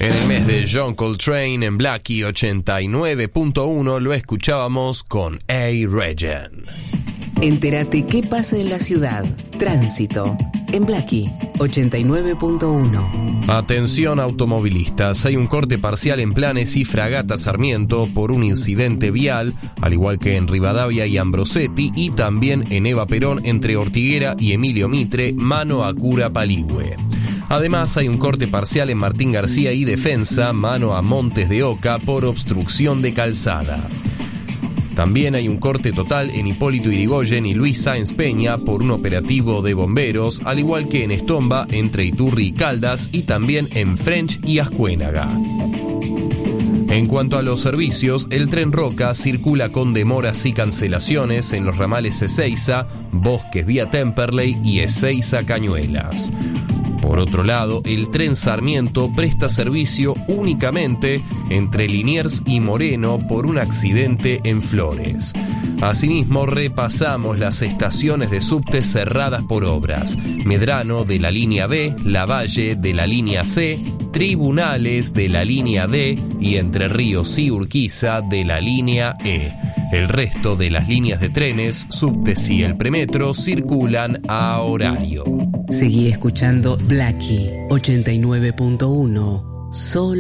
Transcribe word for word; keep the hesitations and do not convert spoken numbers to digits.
En el mes de John Coltrane en Blackie ochenta y nueve punto uno lo escuchábamos con A-Regen. Entérate qué pasa en la ciudad. Tránsito. En Blackie ochenta y nueve punto uno. Atención automovilistas, hay un corte parcial en Planes y Fragata Sarmiento por un incidente vial, al igual que en Rivadavia y Ambrosetti, y también en Eva Perón entre Ortiguera y Emilio Mitre, mano a Cura Paligüe. Además, hay un corte parcial en Martín García y Defensa, mano a Montes de Oca, por obstrucción de calzada. También hay un corte total en Hipólito Yrigoyen y Luis Sáenz Peña por un operativo de bomberos, al igual que en Estomba entre Iturri y Caldas, y también en French y Ascuénaga. En cuanto a los servicios, el tren Roca circula con demoras y cancelaciones en los ramales Ezeiza, Bosques vía Temperley y Ezeiza Cañuelas. Por otro lado, el tren Sarmiento presta servicio únicamente entre Liniers y Moreno por un accidente en Flores. Asimismo, repasamos las estaciones de subte cerradas por obras: Medrano de la línea B, Lavalle de la línea C, Tribunales de la línea D y Entre Ríos y Urquiza de la línea E. El resto de las líneas de trenes, subtes y el premetro circulan a horario. Seguí escuchando Blackie ochenta y nueve punto uno. Solo